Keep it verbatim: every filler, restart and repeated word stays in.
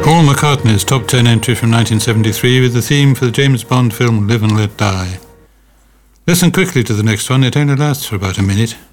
Paul McCartney's top ten entry from nineteen seventy-three with the theme for the James Bond film Live and Let Die. Listen quickly to the next one, it only lasts for about a minute.